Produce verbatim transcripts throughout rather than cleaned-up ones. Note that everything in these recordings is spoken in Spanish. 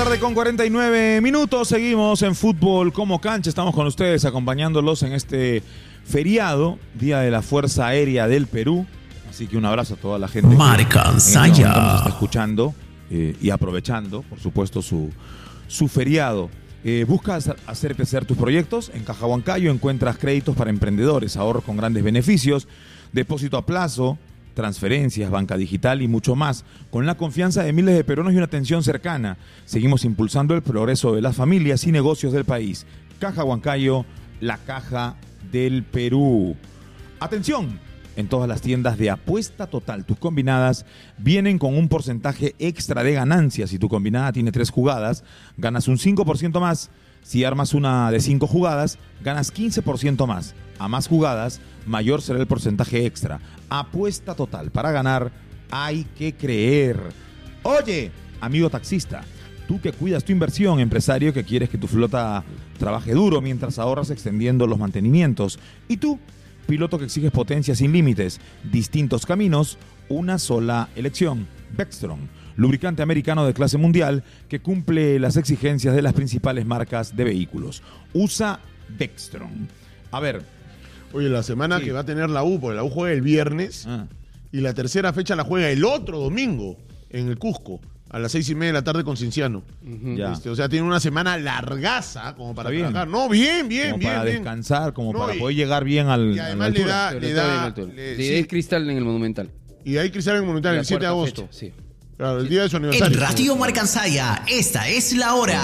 tarde con cuarenta y nueve minutos. Seguimos en Fútbol como Cancha. Estamos con ustedes acompañándolos en este feriado, Día de la Fuerza Aérea del Perú. Así que un abrazo a toda la gente Marca que en este Saya momento nos está escuchando eh, y aprovechando, por supuesto, su, su feriado. Eh, ¿Buscas hacer crecer tus proyectos? En Caja Huancayo encuentras créditos para emprendedores, ahorros con grandes beneficios, depósito a plazo, transferencias, banca digital y mucho más. Con la confianza de miles de peruanos y una atención cercana, seguimos impulsando el progreso de las familias y negocios del país. Caja Huancayo, la caja del Perú. ¡Atención! En todas las tiendas de Apuesta Total, tus combinadas vienen con un porcentaje extra de ganancias. Si tu combinada tiene tres jugadas, ganas un cinco por ciento más. Si armas una de cinco jugadas, ganas quince por ciento más. A más jugadas, mayor será el porcentaje extra. Apuesta Total. Para ganar, hay que creer. Oye, amigo taxista, tú que cuidas tu inversión, empresario que quieres que tu flota trabaje duro mientras ahorras extendiendo los mantenimientos. Y tú, piloto que exiges potencia sin límites, distintos caminos, una sola elección. Vectron, lubricante americano de clase mundial que cumple las exigencias de las principales marcas de vehículos. Usa Vectron. A ver. Oye, la semana sí. que va a tener la U, porque la U juega el viernes ah. y la tercera fecha la juega el otro domingo en el Cusco, a las seis y media de la tarde con Cinciano. Uh-huh. Ya. Este, o sea, tiene una semana largaza como para bien. trabajar. No, bien, bien, como bien. para bien. descansar, como no, para y, poder llegar bien al. Y además le da. Pero Le da le, sí. Es Cristal en el Monumental. Y hay Cristal en el Monumental el siete de agosto. Fecha, sí. Claro, el día de su aniversario. En Radio Marcansaya, esta es la hora.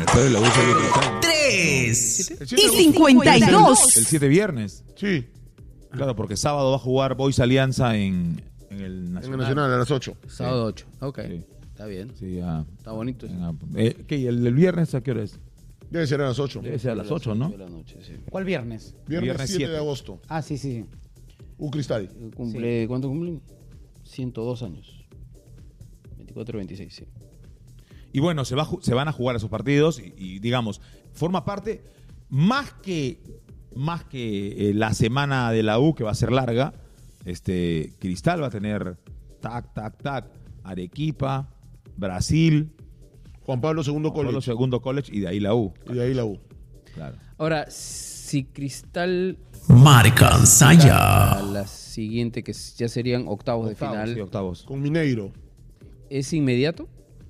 Tres y cincuenta y dos. El siete viernes. Sí. Claro, porque sábado va a jugar Boys Alianza en, en el Nacional. En el Nacional a las ocho. Sábado ocho. Ok. Sí. Está bien. Sí, ah, está bonito. Ah, eh, ¿qué? ¿El, ¿El viernes a qué hora es? Debe ser a las ocho. Debe ser a las ocho, ¿no? De la noche, sí. ¿Cuál viernes? Viernes siete de agosto. Ah, sí, sí. U Cristal. Cumple, sí. ¿Cuánto cumplen? ciento dos años. veinticuatro veintiséis, sí. Y bueno, se, va, se van a jugar esos partidos y, y digamos, forma parte, más que, más que eh, la semana de la U, que va a ser larga, este Cristal va a tener tac, tac, tac, Arequipa, Brasil, Juan Pablo segundo Juan Pablo College. segundo College y de ahí la U. Y de ahí la U. Claro. Ahora, si Cristal Marcansaya a la siguiente, que ya serían octavos, octavos de final. Sí, octavos. Con Mineiro. ¿Es inmediato?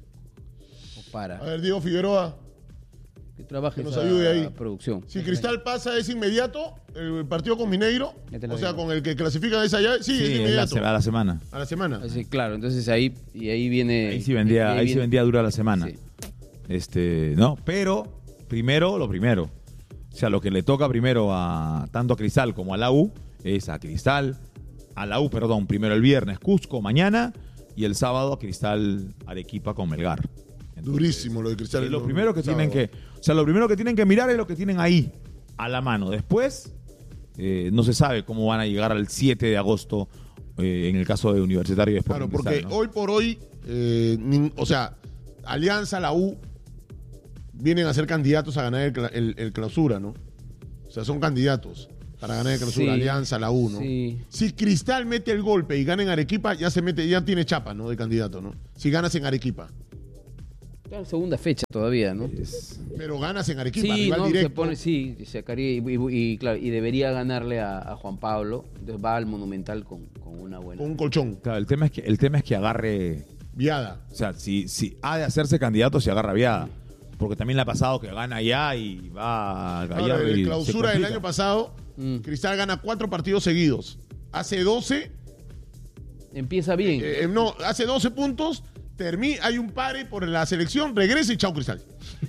¿O para? A ver, Diego Figueroa. Que trabaje que nos ayude ahí. Producción. Si Cristal pasa, ¿es inmediato el partido con Mineiro? O sea, digo. con el que clasifica esa llave. Sí, sí, es inmediato. A la semana. A la semana. Sí, claro, entonces ahí, y ahí viene. Ahí sí vendía, ahí, ahí sí vendía dura la semana. Sí. Este, no, pero primero lo primero. O sea, lo que le toca primero a tanto a Cristal como a la U es a Cristal, a la U, perdón, primero el viernes Cusco mañana y el sábado a Cristal Arequipa con Melgar. Entonces, durísimo lo de Cristal. Y lo primero que tienen que, o sea, lo primero que tienen que mirar es lo que tienen ahí a la mano. Después eh, no se sabe cómo van a llegar al siete de agosto eh, en el caso de Universitario de Sporting. Claro, porque Cristal, ¿no? hoy por hoy, eh, nin, o sea, Alianza, la U vienen a ser candidatos a ganar el, el, el clausura, ¿no? O sea, son candidatos para ganar el clausura, sí, Alianza, la U, ¿no? Sí. Si Cristal mete el golpe y gana en Arequipa, ya se mete, ya tiene chapa, ¿no? De candidato, ¿no? Si ganas en Arequipa. Claro, segunda fecha todavía, ¿no? Es... Pero ganas en Arequipa, sí, rival no, directo. Se pone, sí, sacaría y, y, y, claro, y debería ganarle a, a Juan Pablo. Entonces va al Monumental con, con una buena. Con un colchón. Claro, el tema es que, el tema es que agarre Viada. O sea, si, si ha de hacerse candidato, se agarra Viada. Porque también le ha pasado que gana allá y va a Ahora, en la clausura del año pasado, mm. Cristal gana cuatro partidos seguidos. Hace doce. Empieza bien. Eh, eh, no, hace doce puntos. Termina, hay un pare por la selección, regresa y chao Cristal.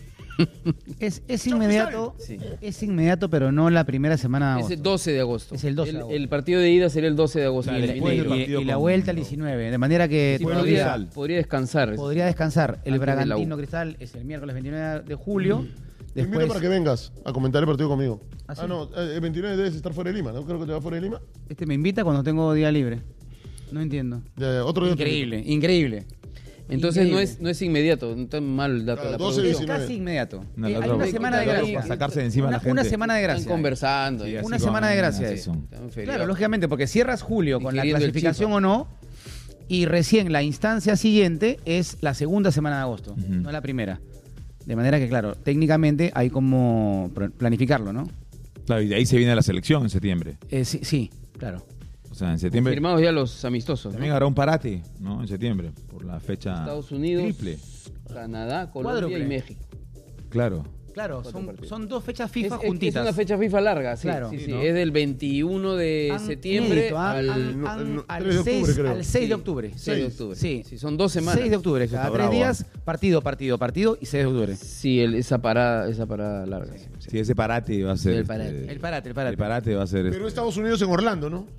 Es, es inmediato, sí. es inmediato, pero no la primera semana de agosto. Es el doce de agosto. Es el doce de el, agosto. el partido de ida sería el doce de agosto. Y, el, el, y, y la vuelta el diecinueve. De manera que sí, podría, podría descansar. Podría descansar. El Bragantino Cristal es el miércoles veintinueve de julio. Mm. Te Después... invito para que vengas a comentar el partido conmigo. ¿Ah, sí? ah no, el veintinueve debes estar fuera de Lima, ¿no? Creo que te va fuera de Lima. Este me invita cuando tengo día libre. No entiendo. Ya, otro día increíble, increíble. Entonces increíble. no es no es inmediato, no está mal el dato. Claro, de la doce, es casi inmediato. No, eh, hay una semana de gracia. Para sacarse de encima una, la gente. Una semana de gracia. Están conversando. Sí, una semana de gracia. Eso. Claro, lógicamente, porque cierras julio con la clasificación o no, y recién la instancia siguiente es la segunda semana de agosto, uh-huh. no la primera. De manera que, claro, técnicamente hay como planificarlo, ¿no? Claro, y de ahí se viene la selección en septiembre. Eh, sí, sí, claro. O sea, en septiembre. Firmados ya los amistosos. También ¿no? habrá un parate, ¿no? En septiembre, por la fecha. Estados Unidos, triple. Canadá, Colombia Cuádruple. y México. Claro. Claro, Cuatro son, partidos. son dos fechas Es, FIFA es- juntitas. es una fecha FIFA larga, sí. Claro. sí, Sí, sí. ¿no? Es del veintiuno de Han- septiembre inédito, ¿ah? al, Han- no, han- no, al tres de octubre, seis, creo. al seis de Sí, octubre. seis de octubre. Sí. Sí, son dos semanas. seis de octubre, cada está tres bravo, días, partido, partido, partido y seis de octubre. Sí, el- esa parada, esa parada larga. sí. Sí, ese parate va a ser. El este, parate. El parate, el parate. El parate va a ser. Pero este, Estados Unidos en Orlando, ¿no?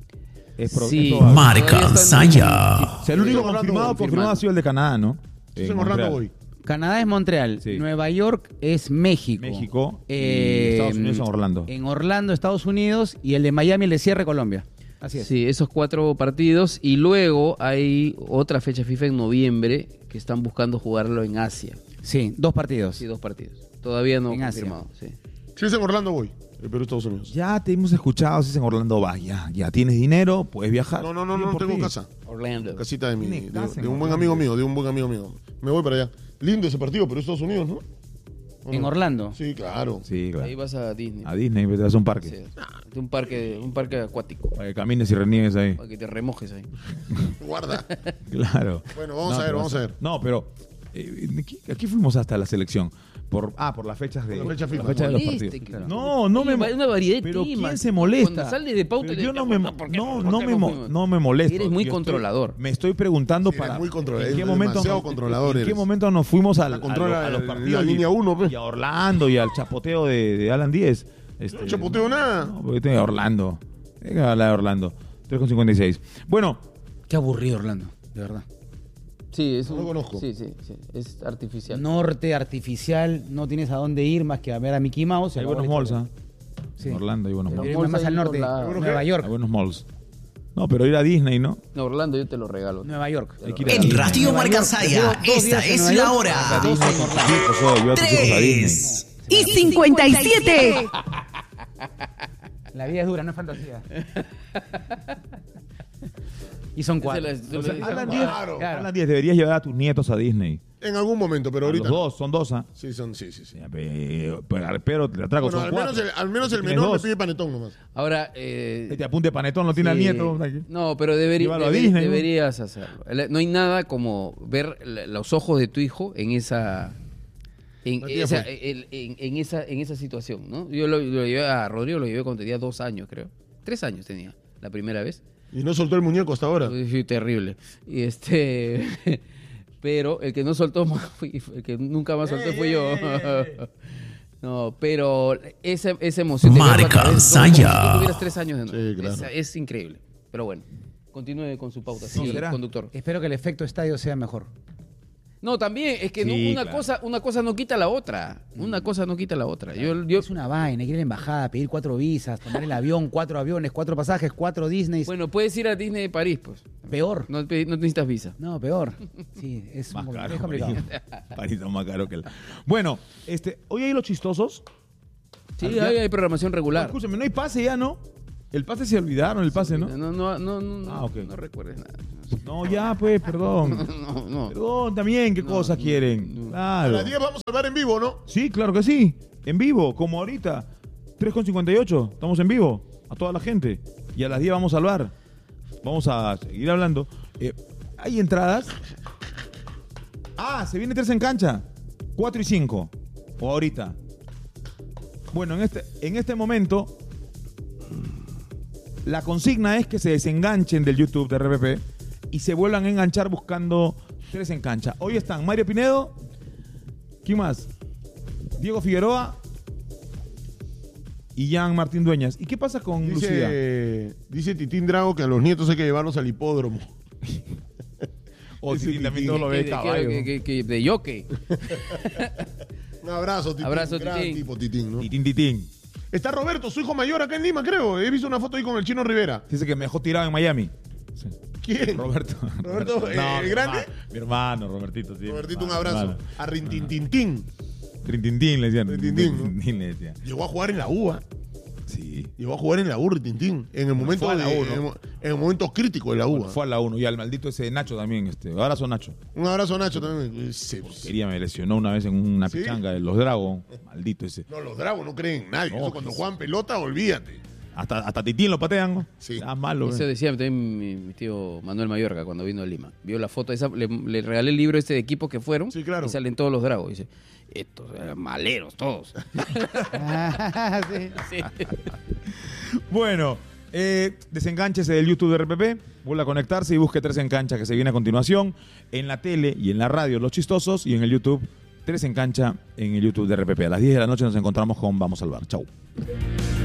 es pro- Sí. es probable. Marca Todavía están- Saya. O sea, el único Estoy hablando confirmado, confirmado. confirmado ha sido el de Canadá, ¿no? Entonces en Montreal. Orlando voy. Canadá es Montreal, Sí. Nueva York es México. México y Eh, Estados Unidos en Orlando. En Orlando, Estados Unidos, y el de Miami, el de cierre, Colombia. Así es. Sí, esos cuatro partidos. Y luego hay otra fecha FIFA en noviembre que están buscando jugarlo en Asia. Sí, dos partidos. Sí, dos partidos. Todavía no En Asia. confirmado. Sí. Si es en Orlando voy. El Perú, Estados Unidos. Ya te hemos escuchado, si es en Orlando vas, ya, ya tienes dinero, puedes viajar. No, no, no, Bien no, por tengo ti. casa. Orlando. Casita de mi, Tiene de, casa en de un buen Orlando. amigo mío, de un buen amigo mío. Me voy para allá. Lindo ese partido, pero Estados Unidos, ¿no? ¿O En no? Orlando. Sí, claro. Sí, claro. Ahí vas a Disney. A Disney te vas a un parque. Sí. De un parque, un parque acuático. Para que camines y reniegues ahí. Para que te remojes ahí. Guarda. Claro. Bueno, vamos No, a ver, pero vamos a ver. No, pero eh, aquí, aquí fuimos hasta la selección. Por, ah, por las fechas de, Por la fecha FIFA. la fecha de los Moleste, partidos. claro. No, no me Hay una variedad de Pero temas. ¿quién se molesta? Cuando sale de pauta Pero le- yo no me, ¿por qué no, ¿por no qué me, no mo- fuimos? no me molesto. Eres muy Yo estoy- controlador. me estoy preguntando Sí, eres para muy controlador, en qué eres momento demasiado nos- controlador en qué eres. momento nos fuimos al, La a, controla lo- a los el- partidos la y- línea uno, pues. y a Orlando y al chapoteo de, de Alan Díez. Este, No chapoteo nada. No, porque tengo a Orlando. Tengo a hablar de Orlando. tres con cincuenta y seis. Bueno, Qué aburrido Orlando, de verdad. Sí, es No un, lo conozco. Sí, sí, sí. Es artificial. Norte, artificial, no tienes a dónde ir más que a ver a Mickey Mouse. hay buenos malls, ¿ah? Sí. En Orlando hay buenos Pero malls. Irme malls más ahí al norte, por la- Nueva ¿Qué? York. Hay buenos malls. No, pero ir a Disney, ¿no? No, Orlando yo te lo regalo. Nueva York. Hay que ir a En Disney. Radio Nueva York, Marcansaya, dos días esta en es Nueva la York, hora. hasta dos en Orlando. Hijos, oh, lleva a tus hijos a Disney. Tres Y cincuenta y siete. La vida es dura, no es fantasía. Y son cuatro. Esa es la- O sea, Esa- Alan Claro. Díez, Claro. Alan Díez, deberías llevar a tus nietos a Disney. En algún momento, pero A ahorita. los dos, son dos, ¿ah? Sí, son, sí, sí, sí. Ya, pe- Pero, pero te atraco, Bueno, son al menos, cuatro. el, al menos el Tienes menor dos. me pide panetón nomás. Ahora, eh, Este apunte panetón, no tiene al sí. nieto. aquí. No, pero deberí- Llévalo a deberí- Disney, ¿no? deberías hacerlo. El- No hay nada como ver la- los ojos de tu hijo en esa en, Matías esa, fue. el- en, en esa en esa situación, ¿no? Yo lo, lo llevé a Rodrigo, lo llevé cuando tenía dos años, creo. Tres años tenía la primera vez. Y no soltó el muñeco hasta ahora. Fue terrible. Y este pero el que no soltó más fui- el que nunca más solté fue yo. No, pero esa, esa emoción de verlo a Marca través, Saya. como si tú tuvieras tres años de nuevo. Sí, claro. es, es increíble. Pero bueno, continúe con su pauta, sí, será. conductor. Espero que el efecto estadio sea mejor. No, también, es que no- Sí, una, claro. cosa, una cosa no quita la otra. Una cosa no quita la otra. Yo, yo, Es una vaina, ir a la embajada, pedir cuatro visas, tomar el avión, cuatro aviones, cuatro pasajes, cuatro Disneys. bueno, puedes ir a Disney de París, pues. Peor. No, pe- no necesitas visa. No, peor. Sí, es, Más un- caro. es complicado. París es más caro que el... Bueno, este, hoy hay los chistosos. Sí, Ya- hay, hay programación No, regular. escúchame, no hay pase ya, ¿no? El pase se olvidaron, el pase, ¿no? No, no, no, no, Ah, ok. no recuerdes nada. No, ya, pues, perdón. No, no. Perdón, también, ¿qué No, cosas no, quieren? no. A Claro. las diez vamos a hablar en vivo, ¿no? Sí, claro que sí. En vivo, como ahorita. tres con cincuenta y ocho. Estamos en vivo. A toda la gente. Y a las diez vamos a hablar. Vamos a seguir hablando. Eh, ¿Hay entradas? Ah, se viene tres en cancha. cuatro y cinco. O ahorita. Bueno, en este, en este momento, la consigna es que se desenganchen del YouTube de R P P y se vuelvan a enganchar buscando tres en cancha. Hoy están Mario Pinedo. ¿Quién más? Diego Figueroa y Jean Martín Dueñas. ¿Y qué pasa con Lucía? Dice, dice Titín Drago que a los nietos hay que llevarlos al hipódromo. O Ese si también Titín. todo lo ve ¿Qué- de- caballo. qué- qué- qué- de yoke. Un abrazo, Titín. Abrazo, Gran Titín. tipo, Titín, ¿no? Titín, titín. Está Roberto, su hijo mayor, acá en Lima, creo. He visto una foto ahí con el Chino Rivera. Dice que me dejó tirado en Miami. Sí. ¿Quién? Roberto. Roberto, eh, mi ¿grande? hermano, Mi hermano, Robertito, sí. Robertito, mi un hermano, abrazo. hermano. A Rintintintín. Rintintín le decían. Rintintín, ¿no? Rintintín le decían. Llegó a jugar en la U A. Sí. Llegó a jugar en la U, Tintín. En el momento, fue a la U, de, ¿no? en, en el momento crítico de la U. Bueno, fue a la uno. Y al maldito ese Nacho también. Este. Un abrazo, Nacho. Un abrazo, Nacho, también. Se, Quería, me lesionó una vez en una ¿Sí? pichanga de los Dragons. Maldito ese. No, los Dragos no creen en nadie. No, Eso cuando que juegan pelota, olvídate. Hasta, hasta Titín lo patean, ¿no? Sí. Ah, malo. Eso eh. decía también mi, mi tío Manuel Mayorga cuando vino a Lima. Vio la foto, esa, le, le regalé el libro este de equipo que fueron. Sí, claro. Y salen todos los Dragos. Dice, estos eran maleros todos. Ah, sí. Sí. Bueno, eh, desenganchese del YouTube de R P P, vuelva a conectarse y busque Tres en Cancha, que se viene a continuación. En la tele y en la radio, Los Chistosos, y en el YouTube, Tres en Cancha, en el YouTube de R P P. A las diez de la noche nos encontramos con Vamos al Bar. Chau.